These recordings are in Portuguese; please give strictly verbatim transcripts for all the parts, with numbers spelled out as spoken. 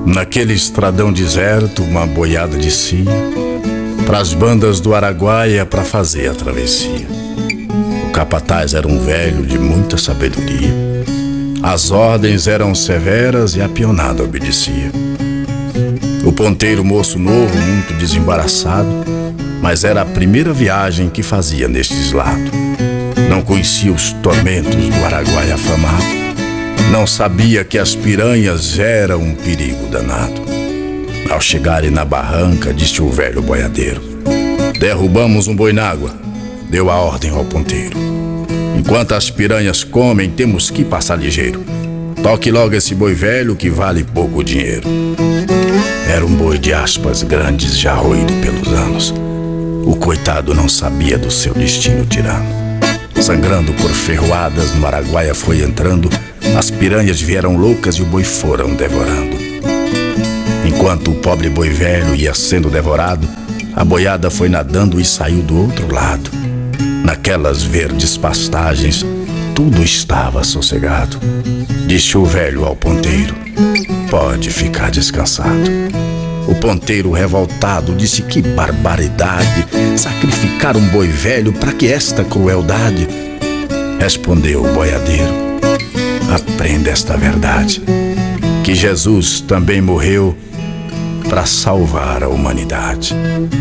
Naquele estradão deserto, uma boiada descia pras bandas do Araguaia pra fazer a travessia. O capataz era um velho de muita sabedoria. As ordens eram severas e a pionada obedecia. O ponteiro, moço novo, muito desembaraçado, mas era a primeira viagem que fazia nestes lados. Não conhecia os tormentos do Araguaia afamado. Não sabia que as piranhas eram um perigo danado. Ao chegarem na barranca, disse o velho boiadeiro: derrubamos um boi n'água. Deu a ordem ao ponteiro: enquanto as piranhas comem, temos que passar ligeiro. Toque logo esse boi velho que vale pouco dinheiro. Era um boi de aspas grandes, já roído pelos anos. O coitado não sabia do seu destino tirano. Sangrando por ferroadas, no Araguaia foi entrando. As piranhas vieram loucas e o boi foram devorando. Enquanto o pobre boi velho ia sendo devorado, a boiada foi nadando e saiu do outro lado. Naquelas verdes pastagens, tudo estava sossegado. Disse o velho ao ponteiro: pode ficar descansado. O ponteiro, revoltado, disse: que barbaridade, sacrificar um boi velho, para que esta crueldade? Respondeu o boiadeiro: aprenda esta verdade, que Jesus também morreu para salvar a humanidade.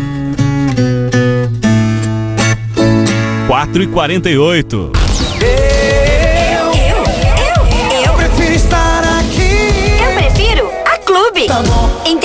quatro e quarenta e oito. Eu, eu, eu, eu prefiro estar aqui. Eu prefiro a Clube. Tá bom.